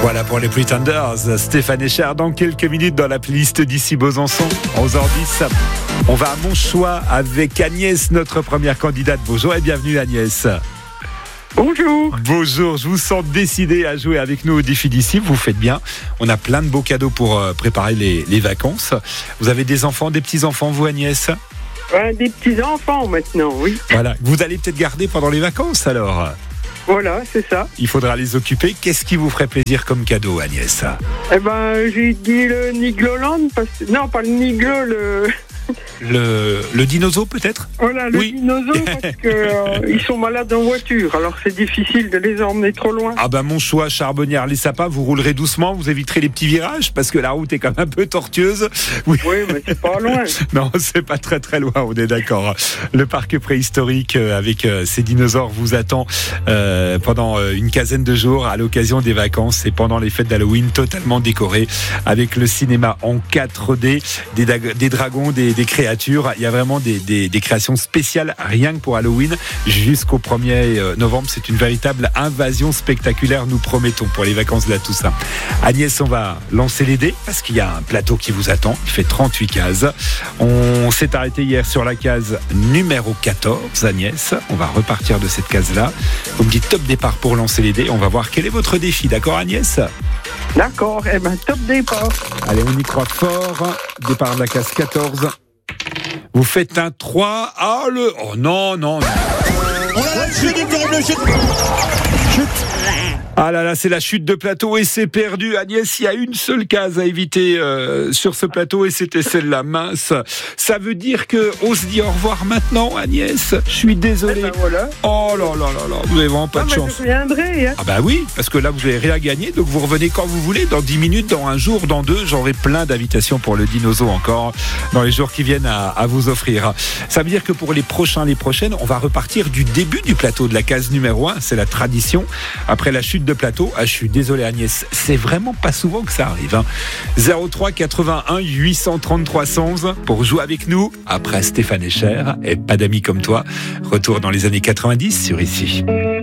Voilà pour les Pretenders, Stéphane Echer dans quelques minutes dans la playlist d'ici Besançon, 11h10. On va à Montchoix avec Agnès, notre première candidate. Bonjour et bienvenue Agnès. Bonjour. Bonjour, je vous sens décidé à jouer avec nous au défi d'ici, vous faites bien. On a plein de beaux cadeaux pour préparer les vacances. Vous avez des enfants, des petits-enfants vous Agnès ? Des petits-enfants maintenant, oui. Voilà, vous allez peut-être garder pendant les vacances alors ? Voilà, c'est ça. Il faudra les occuper. Qu'est-ce qui vous ferait plaisir comme cadeau, Agnès ? J'ai dit le Nigloland, non, pas le Niglo, Le dinosaure peut-être ? Voilà, le dinosaure, parce que ils sont malades en voiture, alors c'est difficile de les emmener trop loin. Ah ben Montchoix, Charbonnières, les sapins, vous roulerez doucement, vous éviterez les petits virages, parce que la route est quand même un peu tortueuse. Oui, mais c'est pas loin. Non, c'est pas très très loin, on est d'accord. Le parc préhistorique avec ces dinosaures vous attend pendant une quinzaine de jours à l'occasion des vacances et pendant les fêtes d'Halloween, totalement décoré avec le cinéma en 4D, des dragons, des créatures. Il y a vraiment des créations spéciales rien que pour Halloween jusqu'au 1er novembre. C'est une véritable invasion spectaculaire, nous promettons, pour les vacances de la Toussaint. Agnès, on va lancer les dés parce qu'il y a un plateau qui vous attend. Il fait 38 cases. On s'est arrêté hier sur la case numéro 14, Agnès. On va repartir de cette case-là. Vous me dites top départ pour lancer les dés. On va voir quel est votre défi. D'accord, Agnès ? D'accord, top départ. Allez, on y croit fort. Départ de la case 14. Vous faites un 3. Oh non. Ah là là, c'est la chute de plateau et c'est perdu. Agnès, il y a une seule case à éviter sur ce plateau et c'était celle-là, mince. Ça veut dire qu'on se dit au revoir maintenant, Agnès. Je suis désolé. Voilà. Oh là, vous avez vraiment pas de chance. Je reviendrai. Ah bah oui, parce que là, vous n'avez rien gagné, donc vous revenez quand vous voulez, dans 10 minutes, dans un jour, dans 2. J'aurai plein d'invitations pour le dinosaure encore dans les jours qui viennent à vous offrir. Ça veut dire que pour les prochains, les prochaines, on va repartir du début du plateau de la case numéro 1. C'est la tradition. Après la chute de plateau. Je suis désolé Agnès, c'est vraiment pas souvent que ça arrive. 03 81 833 111 pour jouer avec nous. Après Stéphane Echer et Pas d'amis comme toi. Retour dans les années 90 sur Ici.